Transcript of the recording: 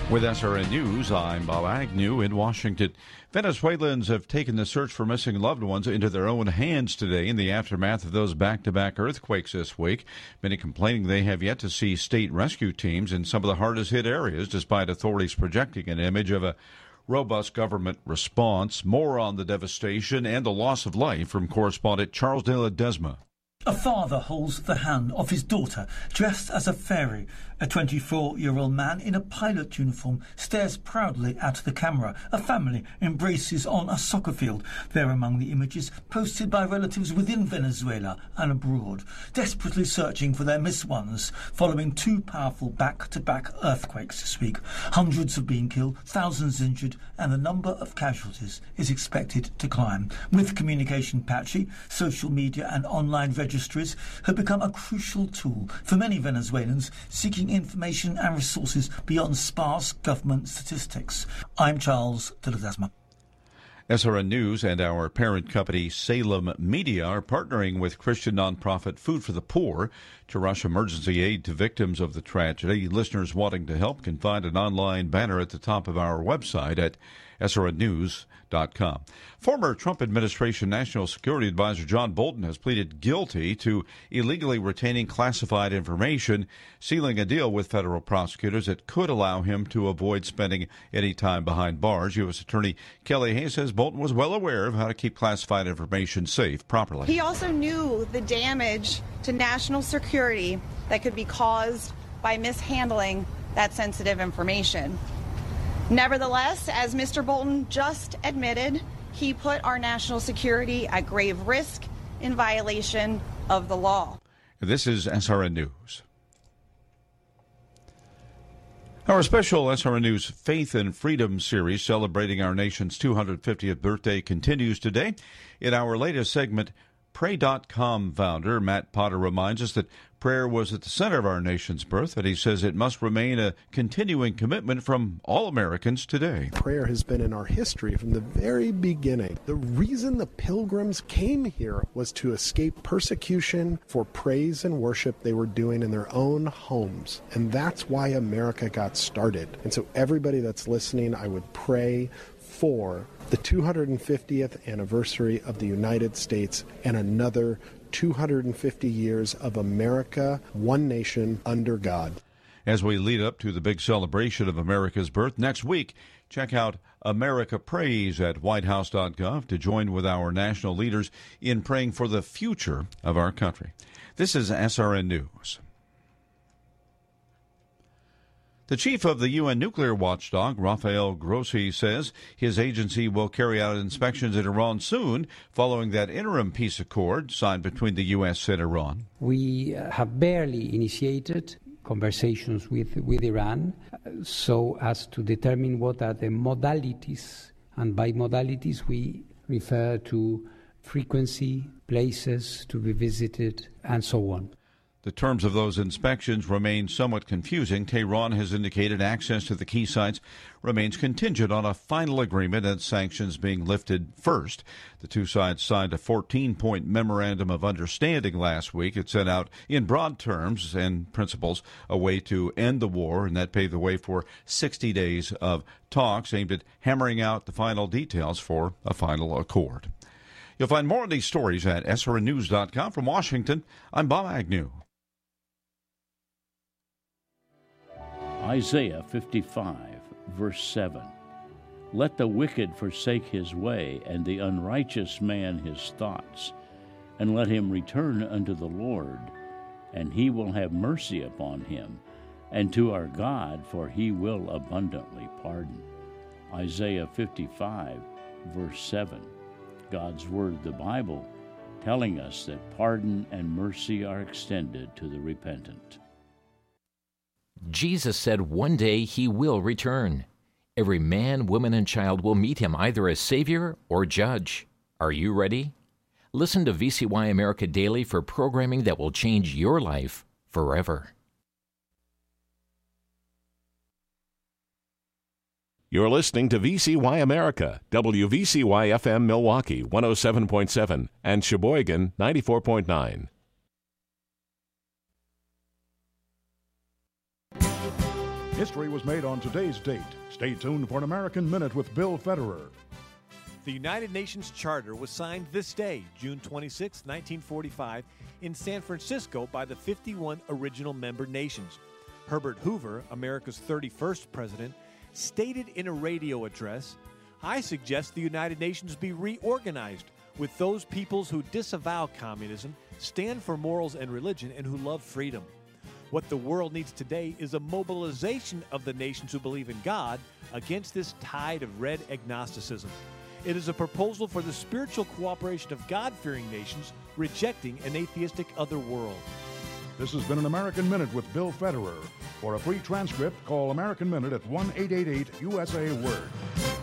With SRN News, I'm Bob Agnew in Washington. Venezuelans have taken the search for missing loved ones into their own hands today in the aftermath of those back-to-back earthquakes this week. Many complaining they have yet to see state rescue teams in some of the hardest-hit areas, despite authorities projecting an image of a robust government response. More on the devastation and the loss of life from correspondent Charles de Ledesma. A father holds the hand of his daughter, dressed as a fairy. A 24-year-old man in a pilot uniform stares proudly at the camera. A family embraces on a soccer field. They're among the images posted by relatives within Venezuela and abroad, desperately searching for their missed ones following two powerful back-to-back earthquakes this week. Hundreds have been killed, thousands injured, and the number of casualties is expected to climb. With communication patchy, social media and online registries have become a crucial tool for many Venezuelans seeking information and resources beyond sparse government statistics. I'm Charles de Ledesma. SRN News and our parent company Salem Media are partnering with Christian nonprofit Food for the Poor to rush emergency aid to victims of the tragedy. Listeners wanting to help can find an online banner at the top of our website at srnnews.com. Former Trump administration National Security Advisor John Bolton has pleaded guilty to illegally retaining classified information, sealing a deal with federal prosecutors that could allow him to avoid spending any time behind bars. U.S. Attorney Kelly Hayes says Bolton was well aware of how to keep classified information safe properly. He also knew the damage to national security that could be caused by mishandling that sensitive information. Nevertheless, as Mr. Bolton just admitted, he put our national security at grave risk in violation of the law. This is SRN News. Our special SRN News Faith and Freedom series celebrating our nation's 250th birthday continues today. In our latest segment, Pray.com founder Matt Potter reminds us that prayer was at the center of our nation's birth, and he says it must remain a continuing commitment from all Americans today. Prayer has been in our history from the very beginning. The reason the Pilgrims came here was to escape persecution for praise and worship they were doing in their own homes. And that's why America got started. And so everybody that's listening, I would pray for the 250th anniversary of the United States and another 250 years of America, one nation, under God. As we lead up to the big celebration of America's birth next week, check out America Prays at whitehouse.gov to join with our national leaders in praying for the future of our country. This is SRN News. The chief of the UN nuclear watchdog, Rafael Grossi, says his agency will carry out inspections in Iran soon following that interim peace accord signed between the U.S. and Iran. We have barely initiated conversations with Iran so as to determine what are the modalities. And by modalities, we refer to frequency, places to be visited, and so on. The terms of those inspections remain somewhat confusing. Tehran has indicated access to the key sites remains contingent on a final agreement and sanctions being lifted first. The two sides signed a 14-point memorandum of understanding last week. It set out in broad terms and principles a way to end the war, and that paved the way for 60 days of talks aimed at hammering out the final details for a final accord. You'll find more of these stories at srnnews.com. From Washington, I'm Bob Agnew. Isaiah 55, verse 7. Let the wicked forsake his way, and the unrighteous man his thoughts, and let him return unto the Lord, and he will have mercy upon him, and to our God, for he will abundantly pardon. Isaiah 55, verse 7. God's Word, the Bible, telling us that pardon and mercy are extended to the repentant. Jesus said one day he will return. Every man, woman, and child will meet him either as Savior or Judge. Are you ready? Listen to VCY America Daily for programming that will change your life forever. You're listening to VCY America, WVCY-FM Milwaukee 107.7 and Sheboygan 94.9. History was made on today's date. Stay tuned for an American Minute with Bill Federer. The United Nations Charter was signed this day, June 26, 1945, in San Francisco by the 51 original member nations. Herbert Hoover, America's 31st president, stated in a radio address, "I suggest the United Nations be reorganized with those peoples who disavow communism, stand for morals and religion, and who love freedom. What the world needs today is a mobilization of the nations who believe in God against this tide of red agnosticism. It is a proposal for the spiritual cooperation of God-fearing nations rejecting an atheistic other world." This has been an American Minute with Bill Federer. For a free transcript, call American Minute at 1-888-USA-WORD.